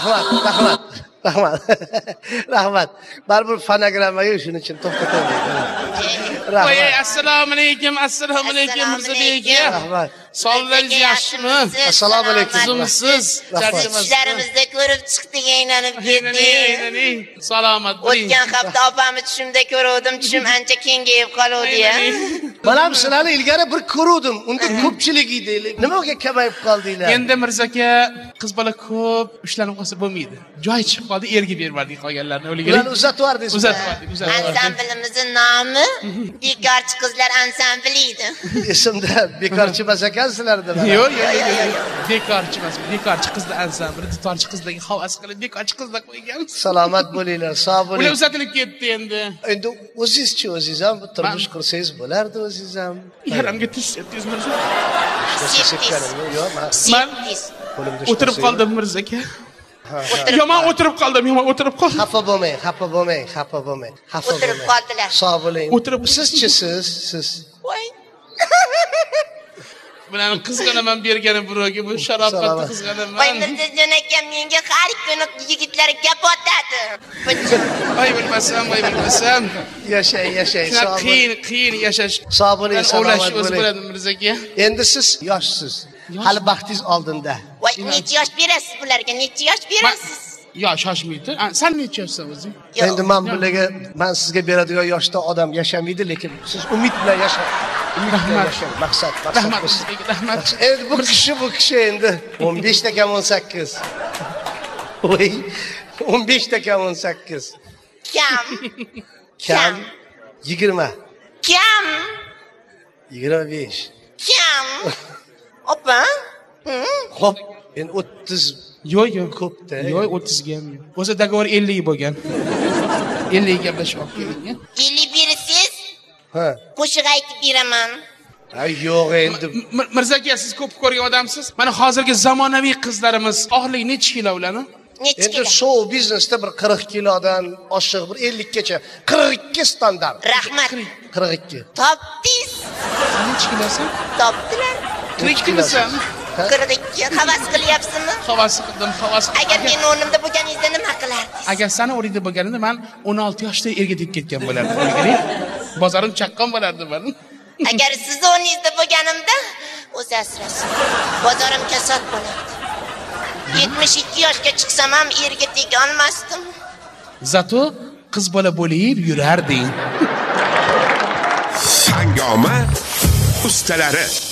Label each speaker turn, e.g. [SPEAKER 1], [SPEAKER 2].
[SPEAKER 1] Rahmat. Rahmat. Baribir fonogrammaga shuning uchun to'xtatolmayman.
[SPEAKER 2] Voy, assalomu alaykum Mirzabek.
[SPEAKER 1] Rahmat.
[SPEAKER 2] Sog'ligingiz yaxshimi?
[SPEAKER 1] Assalomu alaykum.
[SPEAKER 2] Sizmisiz?
[SPEAKER 3] Ishlarimizda ko'rib chiqdik, aylanib ketdik.
[SPEAKER 2] Salomat bo'ling.
[SPEAKER 3] O'tgan hafta opamni tushimda ko'rdim, tushim ancha kengayib qoldi-ya.
[SPEAKER 1] Mana ham sizlarni ilgari bir ko'rdim. Unda ko'pchilik edi. Nimaga kamayib qoldinglar?
[SPEAKER 2] Endi Mirzaka, qiz bola ko'p ishlanib qolsa bo'lmaydi. Joy chiqib qoldi, erga berdik qolganlarni o'ligini.
[SPEAKER 1] Ularni uzatib yubordik.
[SPEAKER 3] Ansambilimizning nomi Bekorchi qizlar ansambli edi.
[SPEAKER 1] Esimda bekorchi emas ekansizlarda.
[SPEAKER 2] Yo'q. Bekorchi emas, bekorchi qizlar ansambli, dutorchi qizlarga havas qilib bekorchi qizlar qo'ygan.
[SPEAKER 1] Salomat bo'linglar, sog' bo'ling.
[SPEAKER 2] Ular uzatilib ketdi endi.
[SPEAKER 1] Endi o'zingiz ham bu turmush qursangiz bo'lardi o'zingiz ham.
[SPEAKER 2] Yaramga tishdingiz Mirza.
[SPEAKER 1] Man
[SPEAKER 2] o'tirib qoldim Mirzaka. Yomon o'tirib qoldim.
[SPEAKER 1] Xafa bo'lmang.
[SPEAKER 3] O'tirib qoldilar.
[SPEAKER 1] Sog' bo'ling.
[SPEAKER 2] O'tiribsiz-chi
[SPEAKER 1] siz.
[SPEAKER 3] Voy.
[SPEAKER 2] Bularni qizg'anaman bergani birovga, bu sharofatni qizg'anaman.
[SPEAKER 3] Voy Mirzajon aka menga har kuni yigitlar gap otadi.
[SPEAKER 2] Voy bilmasam.
[SPEAKER 1] Yashang.
[SPEAKER 2] Sog' qiyin yashash.
[SPEAKER 1] Sog' bo'ling, salomat
[SPEAKER 2] o'zi
[SPEAKER 1] bo'ling.
[SPEAKER 2] bo'ladi Mirzaka.
[SPEAKER 1] Endi siz yoshsiz. Hali baxtingiz oldinda.
[SPEAKER 3] Voy necha yosh berasiz bularga? Necha yosh berasiz?
[SPEAKER 2] Yosh shoshmaydi. Sen necha yoshsan o'zing?
[SPEAKER 1] Endi men sizga beradigan yoshda odam yashamaydi, lekin siz umid bilan yashang. Maqsad.
[SPEAKER 2] Rahmat.
[SPEAKER 1] Endi bu kishi endi 15 ta kam 18. Voy, 15 ta kam 18. Kam 20.
[SPEAKER 3] Kam
[SPEAKER 1] 25.
[SPEAKER 3] Kam. Opa?
[SPEAKER 1] Xo'p, endi 30.
[SPEAKER 2] Yo'q.
[SPEAKER 1] Ko'pda.
[SPEAKER 2] Yo'q, 30 ga. O'zi dogovor 50 bo'lgan. 50 gaplashib olgan.
[SPEAKER 3] 50 berasiz?
[SPEAKER 1] Ha.
[SPEAKER 3] Qo'shiq aytib beraman.
[SPEAKER 1] Yo'q endi.
[SPEAKER 2] Mirzaka, siz ko'p ko'rgan odamsiz. Mana hozirgi zamonaviy qizlarimiz oxirgi necha kilo ularni?
[SPEAKER 3] Necha kilo?
[SPEAKER 1] Endi show biznesda bir 40 kilodan oshiq bir 50 gacha. 42 standart.
[SPEAKER 3] Rahmat.
[SPEAKER 1] 42.
[SPEAKER 3] Topdingiz.
[SPEAKER 2] Necha kilosan?
[SPEAKER 3] Topdilar.
[SPEAKER 2] 42 misan?
[SPEAKER 3] 42. Havas qilyapsizmi?
[SPEAKER 2] Havas qildim.
[SPEAKER 3] Agar men o'rnimda bo'lganingizda nima qilardingiz?
[SPEAKER 2] Agar seni o'rningda bo'lganimda men 16 yoshda erga tegib ketgan bo'lardim. O'rganing. Bozorim chaqqon bo'lardi men.
[SPEAKER 3] Agar siz o'rningizda bo'lganimda, o'zi asrasin. Bozorim kasod bo'lardi. 72 yoshga chiqsam ham erga tega olmasdim.
[SPEAKER 2] Zato qiz bola bo'lib yurarding.
[SPEAKER 4] Hangoma ustalari